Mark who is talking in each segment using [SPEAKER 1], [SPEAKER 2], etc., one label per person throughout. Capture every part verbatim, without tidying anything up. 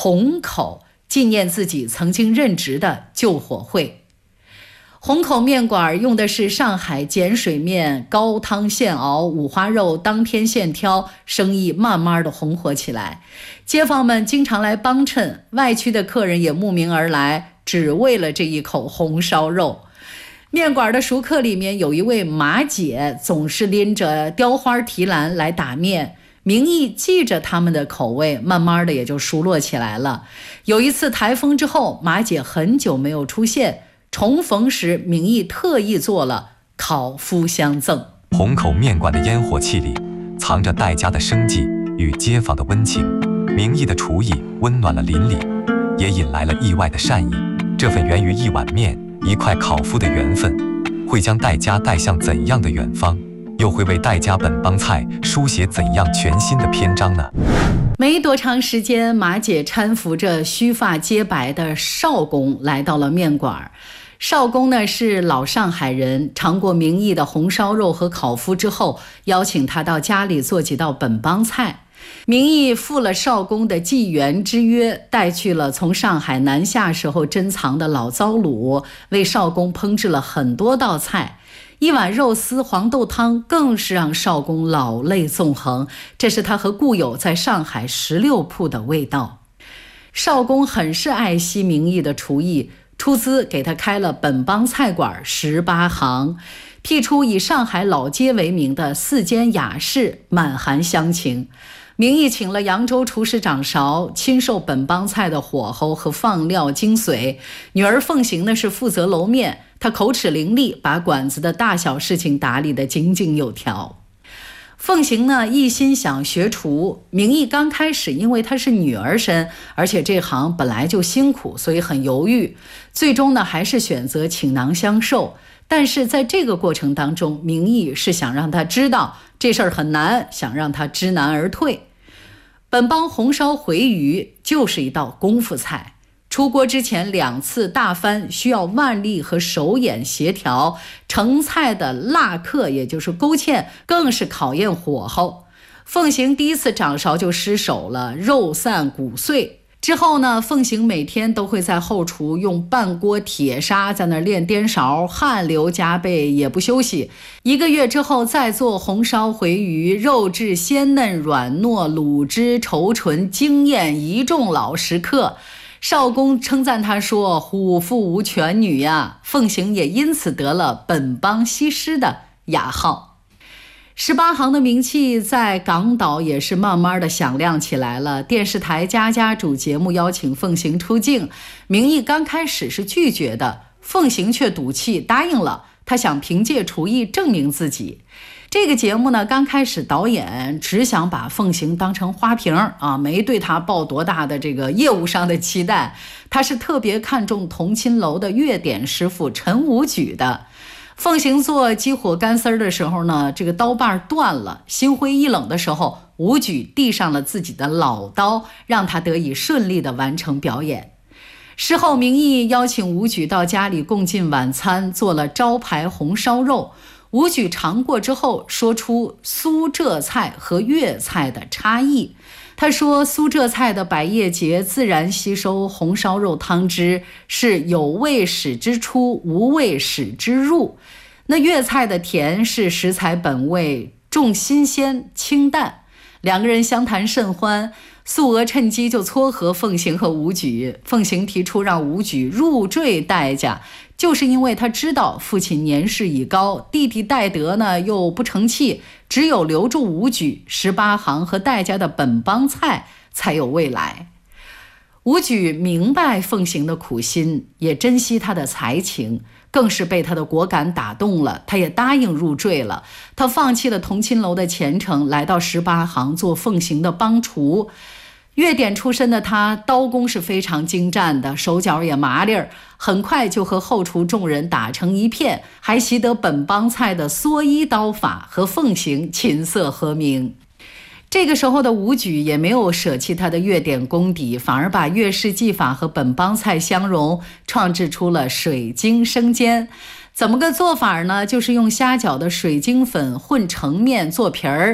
[SPEAKER 1] 虹口，纪念自己曾经任职的救火会。虹口面馆用的是上海碱水面，高汤现熬，五花肉当天现挑，生意慢慢的红火起来。街坊们经常来帮衬，外区的客人也慕名而来，只为了这一口红烧肉。面馆的熟客里面有一位马姐，总是拎着雕花提篮来打面，名义记着他们的口味，慢慢的也就熟络起来了。有一次台风之后，马姐很久没有出现，重逢时名义特意做了烤麸相赠。
[SPEAKER 2] 虹口面馆的烟火气里藏着戴家的生计与街坊的温情，名义的厨艺温暖了邻里，也引来了意外的善意。这份源于一碗面一块烤麸的缘分，会将戴家带向怎样的远方，又会为戴家本帮菜书写怎样全新的篇章呢？
[SPEAKER 1] 没多长时间，马姐搀扶着须发皆白的少公来到了面馆。少公呢是老上海人，尝过名义的红烧肉和烤麸之后，邀请他到家里做几道本帮菜。名义赴了少公的纪元之约，带去了从上海南下时候珍藏的老糟卤，为少公烹制了很多道菜。一碗肉丝黄豆汤更是让少公老泪纵横，这是他和故友在上海十六铺的味道。少公很是爱惜名义的厨艺，出资给他开了本帮菜馆十八行，辟出以上海老街为名的四间雅室，满含乡情。名义请了扬州厨师掌勺，亲授本帮菜的火候和放料精髓。女儿凤行呢是负责揉面，她口齿伶俐，把馆子的大小事情打理得井井有条。凤行呢一心想学厨，名义刚开始因为她是女儿身，而且这行本来就辛苦，所以很犹豫，最终呢还是选择倾囊相授。但是在这个过程当中，名义是想让他知道这事儿很难，想让他知难而退。本帮红烧回鱼就是一道功夫菜，出锅之前两次大翻需要腕力和手眼协调，成菜的辣刻也就是勾芡更是考验火候。凤行第一次掌勺就失手了，肉散骨碎。之后呢，凤行每天都会在后厨用半锅铁砂在那练颠勺，汗流浃背也不休息。一个月之后再做红烧回鱼，肉质鲜嫩软糯，卤汁稠醇，惊艳一众老食客。少公称赞他说：“虎父无犬女呀！”凤行也因此得了本帮西施的雅号。十八行的名气在港岛也是慢慢的响亮起来了。电视台家家主节目邀请凤行出镜，名义刚开始是拒绝的，凤行却赌气答应了，他想凭借厨艺证明自己。这个节目呢，刚开始导演只想把凤行当成花瓶啊，没对他抱多大的这个业务上的期待。他是特别看重同亲楼的粤典师傅陈武举的。凤行做鸡火干丝的时候呢，这个刀把断了，心灰意冷的时候，武举递上了自己的老刀，让他得以顺利的完成表演。事后名义邀请武举到家里共进晚餐，做了招牌红烧肉。武举尝过之后，说出苏浙菜和粤菜的差异。他说苏浙菜的百叶结自然吸收红烧肉汤汁，是有味使之出，无味使之入。那粤菜的甜是食材本味，重新鲜清淡。两个人相谈甚欢，素娥趁机就撮合凤行和武举。凤行提出让武举入赘戴家，就是因为他知道父亲年事已高，弟弟戴德呢又不成器，只有留住武举，十八行和戴家的本帮菜才有未来。武举明白凤行的苦心，也珍惜他的才情，更是被他的果敢打动了，他也答应入赘了。他放弃了同亲楼的前程，来到十八行做凤行的帮厨。粤典出身的他，刀工是非常精湛的，手脚也麻利儿，很快就和后厨众人打成一片，还习得本帮菜的蓑衣刀法，和凤行琴瑟和鸣。这个时候的武举也没有舍弃他的粤典功底，反而把粤式技法和本帮菜相融，创制出了水晶生煎。怎么个做法呢？就是用虾饺的水晶粉混成面做皮儿，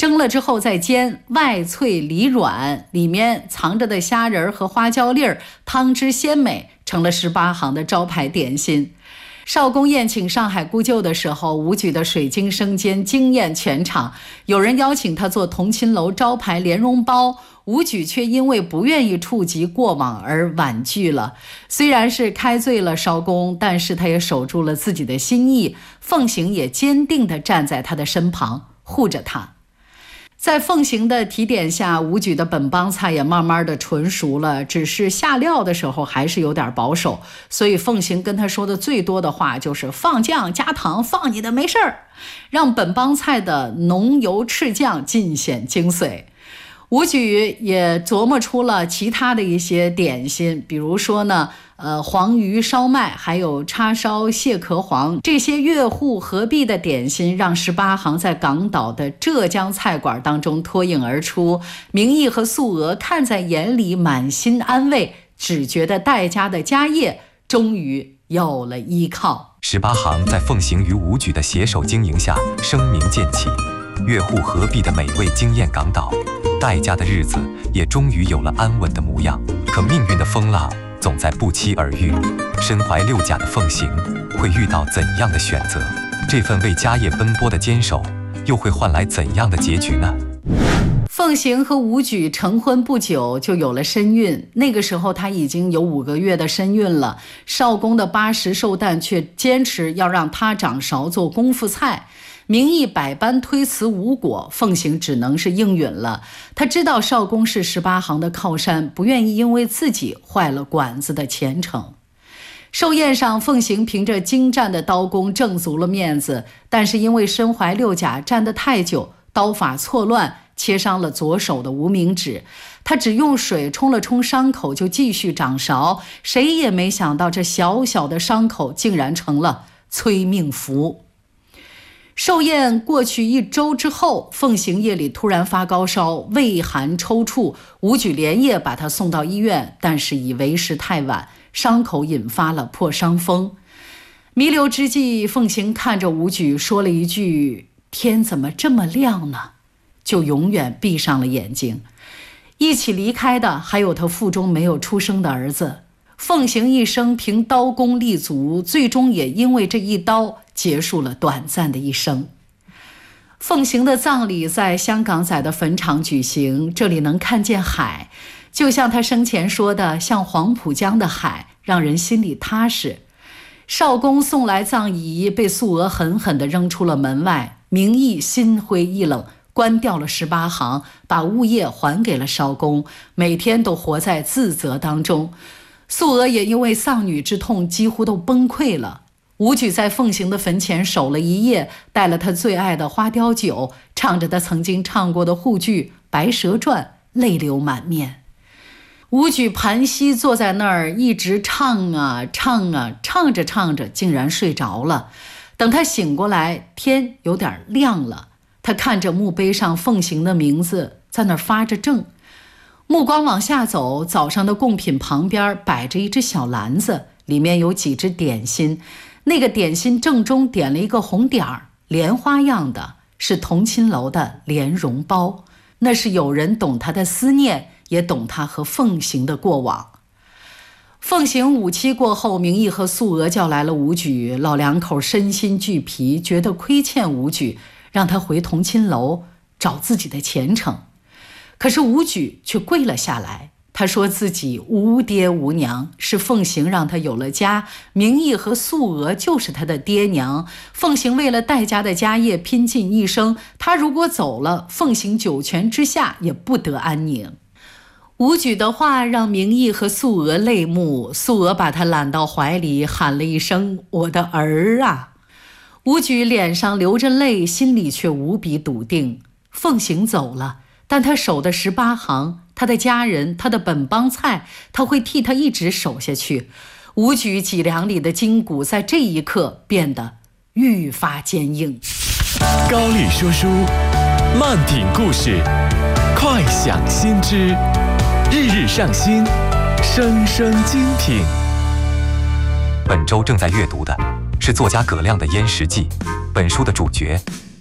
[SPEAKER 1] 蒸了之后再煎，外脆里软，里面藏着的虾仁和花椒粒儿，汤汁鲜美，成了十八行的招牌点心。少公宴请上海姑舅的时候，武举的水晶生煎惊艳全场。有人邀请他做同亲楼招牌莲蓉包，武举却因为不愿意触及过往而婉拒了。虽然是开罪了少公，但是他也守住了自己的心意。凤行也坚定地站在他的身旁，护着他。在凤行的提点下，武举的本帮菜也慢慢的纯熟了，只是下料的时候还是有点保守，所以凤行跟他说的最多的话就是放酱加糖，放你的没事儿，让本帮菜的浓油赤酱尽显精髓。武举也琢磨出了其他的一些点心，比如说呢，呃，黄鱼烧麦，还有叉烧蟹壳黄，这些粤沪合璧的点心，让十八行在港岛的浙江菜馆当中脱颖而出。明义和素娥看在眼里，满心安慰，只觉得戴家的家业终于有了依靠。
[SPEAKER 2] 十八行在凤行与武举的携手经营下，声名渐起，粤沪合璧的美味惊艳港岛。戴家的日子也终于有了安稳的模样。可命运的风浪总在不期而遇，身怀六甲的凤行会遇到怎样的选择？这份为家业奔波的坚守，又会换来怎样的结局呢？
[SPEAKER 1] 凤行和武举成婚不久就有了身孕，那个时候他已经有五个月的身孕了。少公的八十寿诞却坚持要让他掌勺做功夫菜，明义百般推辞无果，凤行只能是应允了。他知道少公是十八行的靠山，不愿意因为自己坏了馆子的前程。寿宴上，凤行凭着精湛的刀工挣足了面子，但是因为身怀六甲站得太久，刀法错乱，切伤了左手的无名指。他只用水冲了冲伤口就继续掌勺，谁也没想到这小小的伤口竟然成了催命符。寿宴过去一周之后，凤行夜里突然发高烧，畏寒抽搐，武举连夜把他送到医院，但是已为时太晚，伤口引发了破伤风。弥留之际，凤行看着武举说了一句：天怎么这么亮呢？就永远闭上了眼睛。一起离开的还有他腹中没有出生的儿子。凤行一生凭刀工立足，最终也因为这一刀结束了短暂的一生。凤行的葬礼在香港仔的坟场举行，这里能看见海，就像他生前说的，像黄浦江的海，让人心里踏实。少公送来葬仪，被素娥狠狠地扔出了门外，明义心灰意冷，关掉了十八行，把物业还给了少公，每天都活在自责当中。素娥也因为丧女之痛几乎都崩溃了。武举在凤行的坟前守了一夜，带了他最爱的花雕酒，唱着他曾经唱过的沪剧《白蛇传》，泪流满面。武举盘膝坐在那儿，一直唱啊唱啊，唱着唱着竟然睡着了。等他醒过来，天有点亮了。他看着墓碑上凤行的名字，在那儿发着怔。目光往下走，早上的贡品旁边摆着一只小篮子，里面有几只点心。那个点心正中点了一个红点儿，莲花样的，是同亲楼的莲蓉包。那是有人懂他的思念，也懂他和凤行的过往。凤行五期过后，明义和素娥叫来了武举，老两口身心俱疲，觉得亏欠武举，让他回同亲楼找自己的前程。可是武举却跪了下来，他说自己无爹无娘，是凤行让他有了家，明义和素娥就是他的爹娘。凤行为了戴家的家业拼尽一生，他如果走了，凤行九泉之下也不得安宁。武举的话让明义和素娥泪目，素娥把他揽到怀里，喊了一声：我的儿啊！武举脸上流着泪，心里却无比笃定。凤行走了，但他守的十八行，他的家人，他的本帮菜，他会替他一直守下去。武举脊梁里的筋骨在这一刻变得愈发坚硬。
[SPEAKER 3] 高丽说书，慢品故事，快享新知，日日上新，声声精品。
[SPEAKER 2] 本周正在阅读的是作家葛亮的《燕食记》，本书的主角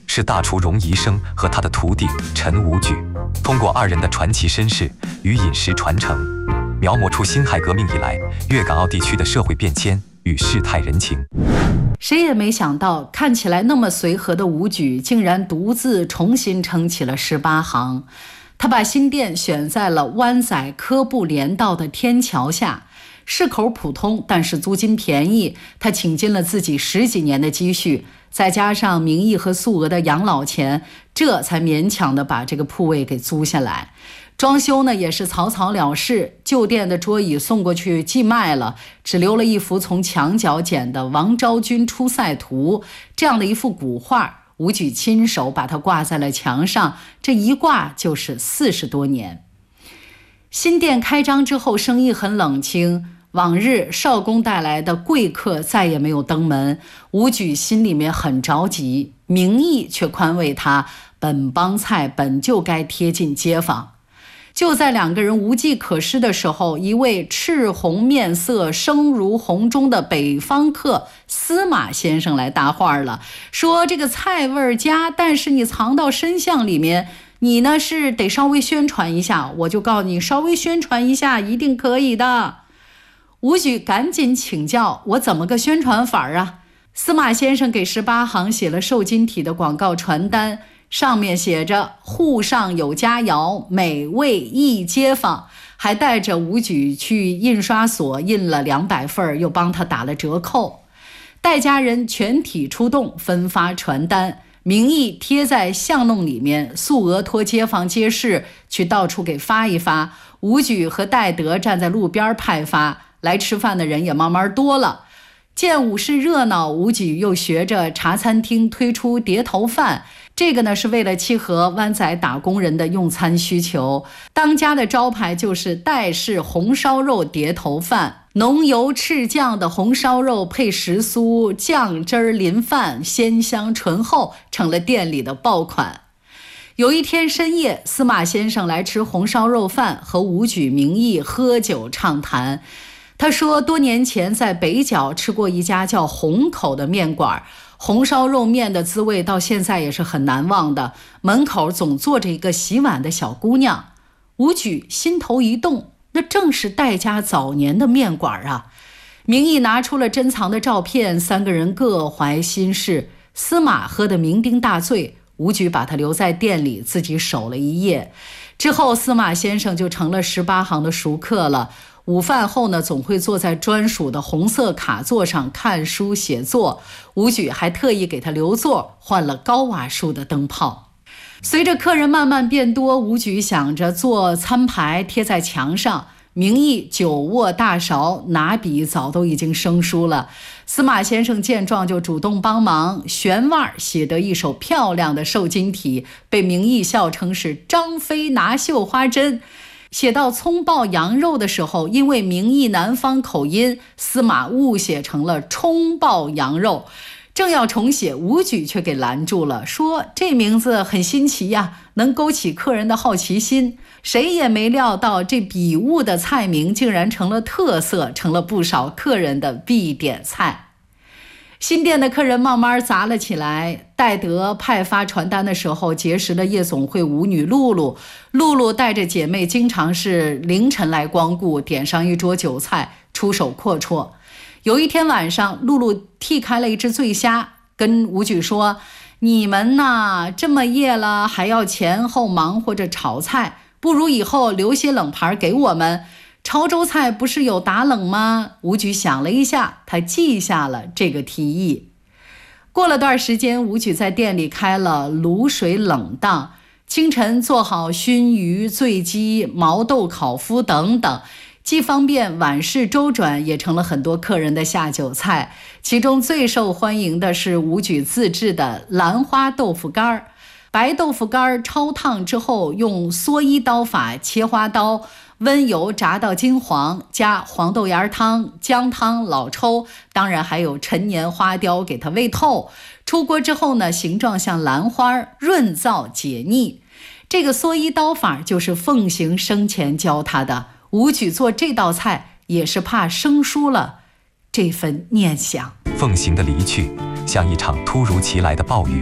[SPEAKER 2] 是大厨荣宜生和他的徒弟陈武举，通过二人的传奇身世与饮食传承，描摹出辛亥革命以来粤港澳地区的社会变迁与世态人情。
[SPEAKER 1] 谁也没想到，看起来那么随和的武举，竟然独自重新撑起了十八行。他把新店选在了湾仔科布连道的天桥下，市口普通，但是租金便宜。他倾尽了自己十几年的积蓄，再加上名义和素娥的养老钱，这才勉强的把这个铺位给租下来。装修呢也是草草了事，旧店的桌椅送过去寄卖了，只留了一幅从墙角捡的王昭君出塞图这样的一幅古画。武举亲手把它挂在了墙上，这一挂就是四十多年。新店开张之后，生意很冷清，往日少公带来的贵客再也没有登门，武举心里面很着急，名义却宽慰他，本帮菜本就该贴近街坊。就在两个人无计可施的时候，一位赤红面色声如洪钟的北方客司马先生来搭话了，说这个菜味佳，但是你藏到深巷里面，你呢是得稍微宣传一下。我就告诉你，稍微宣传一下一定可以的。武举赶紧请教，我怎么个宣传法啊？司马先生给十八行写了瘦金体的广告传单，上面写着沪上有佳肴，美味益街坊，还带着武举去印刷所印了两百份，又帮他打了折扣。带家人全体出动，分发传单，名义贴在巷弄里面，素娥托街坊街市去到处给发一发，武举和戴德站在路边派发，来吃饭的人也慢慢多了。见武士热闹，武举又学着茶餐厅推出碟头饭，这个呢是为了契合湾仔打工人的用餐需求。当家的招牌就是戴氏红烧肉碟头饭，浓油赤酱的红烧肉配时酥，酱汁淋饭，鲜香醇厚，成了店里的爆款。有一天深夜，司马先生来吃红烧肉饭，和武举名义喝酒畅谈。他说多年前在北角吃过一家叫虹口的面馆，红烧肉面的滋味到现在也是很难忘的，门口总坐着一个洗碗的小姑娘。武举心头一动，那正是戴家早年的面馆啊。名义拿出了珍藏的照片，三个人各怀心事。司马喝得酩酊大醉，武举把他留在店里，自己守了一夜。之后司马先生就成了十八行的熟客了。午饭后呢，总会坐在专属的红色卡座上看书写作，武举还特意给他留座，换了高瓦数的灯泡。随着客人慢慢变多，武举想着做餐牌贴在墙上，名义久握大勺，拿笔早都已经生疏了。司马先生见状就主动帮忙，悬腕写得一手漂亮的瘦金体，被名义笑称是张飞拿绣花针。写到葱爆羊肉的时候，因为名义南方口音，司马误写成了葱爆羊肉。正要重写，武举却给拦住了，说这名字很新奇呀，能勾起客人的好奇心。谁也没料到这笔误的菜名竟然成了特色，成了不少客人的必点菜。新店的客人慢慢砸了起来。戴德派发传单的时候，结识了夜总会舞女露露。露露带着姐妹经常是凌晨来光顾，点上一桌酒菜，出手阔绰。有一天晚上，露露剔开了一只醉虾，跟武举说：你们呐，这么夜了还要前后忙活着炒菜，不如以后留些冷盘给我们。潮州菜不是有打冷吗？武举想了一下，他记下了这个提议。过了段时间，武举在店里开了卤水冷档，清晨做好熏鱼、醉鸡、毛豆烤麸等等，既方便晚市周转，也成了很多客人的下酒菜。其中最受欢迎的是武举自制的兰花豆腐干。白豆腐干焯烫之后，用蓑衣刀法切花刀，温油炸到金黄，加黄豆芽汤、姜汤、老抽，当然还有陈年花雕给它煨透。出锅之后呢，形状像兰花，润燥解腻。这个蓑衣刀法就是奉行生前教他的。武举做这道菜也是怕生疏了这份念想。
[SPEAKER 2] 奉行的离去，像一场突如其来的暴雨，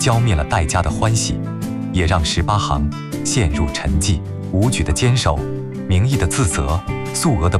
[SPEAKER 2] 浇灭了戴家的欢喜，也让十八行陷入沉寂。武举的坚守，名义的自责，素娥的